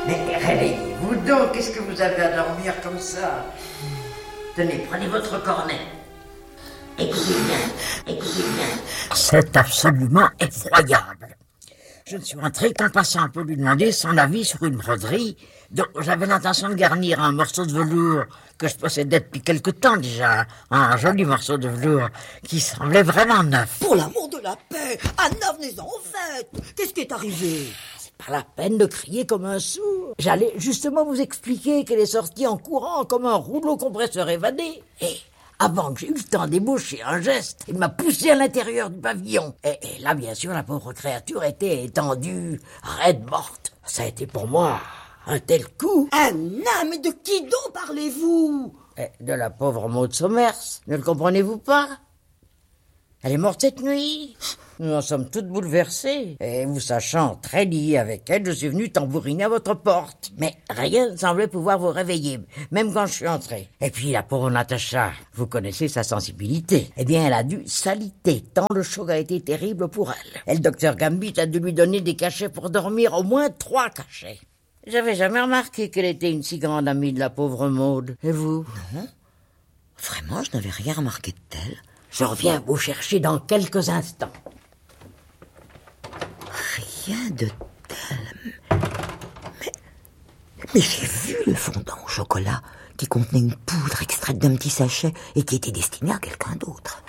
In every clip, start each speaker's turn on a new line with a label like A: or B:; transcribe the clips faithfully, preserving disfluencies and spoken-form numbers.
A: Mais réveillez-vous donc, qu'est-ce que vous avez à dormir comme ça? Tenez, prenez votre cornet. Écoutez bien, écoutez bien. C'est absolument effroyable. Je ne suis rentré qu'en passant pour lui demander son avis sur une broderie dont j'avais l'intention de garnir un morceau de velours que je possédais depuis quelque temps déjà. Un joli morceau de velours qui semblait vraiment neuf.
B: Pour l'amour de la paix, à neuf n'est en fait. Qu'est-ce qui est arrivé?
A: C'est pas la peine de crier comme un sourd. J'allais justement vous expliquer qu'elle est sortie en courant comme un rouleau compresseur évadé. Et avant que j'ai eu le temps d'ébaucher un geste, il m'a poussé à l'intérieur du pavillon. Et, et là, bien sûr, la pauvre créature était étendue, raide morte. Ça a été pour moi un tel coup.
B: Un âme, mais de qui donc parlez-vous?
A: Et de la pauvre Maud Sommers, ne le comprenez-vous pas? Elle est morte cette nuit. Nous en sommes toutes bouleversées. Et vous sachant très lié avec elle, je suis venu tambouriner à votre porte. Mais rien ne semblait pouvoir vous réveiller, même quand je suis entré. Et puis la pauvre Natacha, vous connaissez sa sensibilité. Eh bien, elle a dû s'aliter, tant le choc a été terrible pour elle. Et le docteur Gambit a dû lui donner des cachets pour dormir, au moins trois cachets. J'avais jamais remarqué qu'elle était une si grande amie de la pauvre Maud. Et vous?
B: Non. Vraiment, je n'avais rien remarqué de tel.
A: Je reviens vous chercher dans quelques instants.
B: Rien de tel. Mais, mais j'ai vu le fondant au chocolat qui contenait une poudre extraite d'un petit sachet et qui était destiné à quelqu'un d'autre.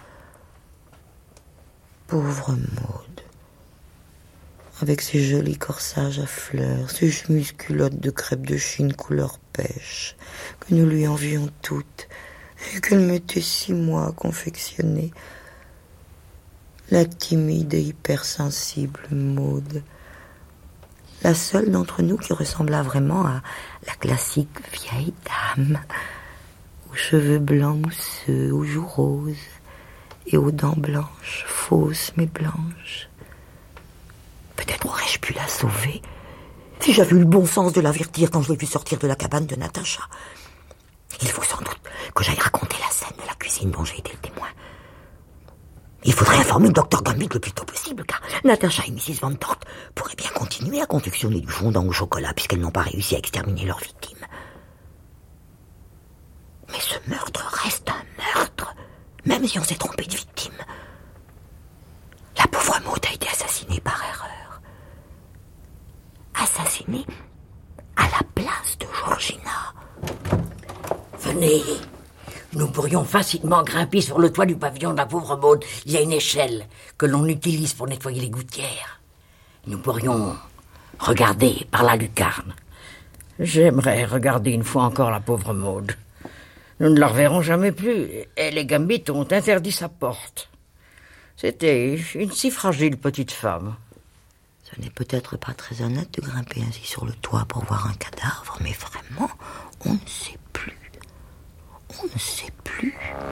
B: Pauvre Maud. Avec ses jolis corsages à fleurs, ses chemises culottes de crêpe de Chine couleur pêche, que nous lui envions toutes, et qu'elle mettait six mois à confectionner. La timide et hypersensible Maud. La seule d'entre nous qui ressembla vraiment à la classique vieille dame, aux cheveux blancs mousseux, aux joues roses, et aux dents blanches, fausses mais blanches. Peut-être aurais-je pu la sauver, si j'avais eu le bon sens de l'avertir quand je l'ai vu sortir de la cabane de Natacha. Il faut sans doute que j'aille raconter la scène de la cuisine dont j'ai été le témoin. Il faudrait informer le docteur Gambit le plus tôt possible, car Natacha et missus Van Dort pourraient bien continuer à confectionner du fondant au chocolat puisqu'elles n'ont pas réussi à exterminer leurs victimes. Mais ce meurtre reste un meurtre, même si on s'est trompé de victime. La pauvre Maud a été assassinée par erreur. Assassinée à la place de Georgina.
A: Venez. Nous pourrions facilement grimper sur le toit du pavillon de la pauvre Maud. Il y a une échelle que l'on utilise pour nettoyer les gouttières. Nous pourrions regarder par la lucarne. J'aimerais regarder une fois encore la pauvre Maud. Nous ne la reverrons jamais plus. Et les Gambit ont interdit sa porte. C'était une si fragile petite femme.
B: Ce n'est peut-être pas très honnête de grimper ainsi sur le toit pour voir un cadavre, mais vraiment, on ne sait plus. On ne sait plus.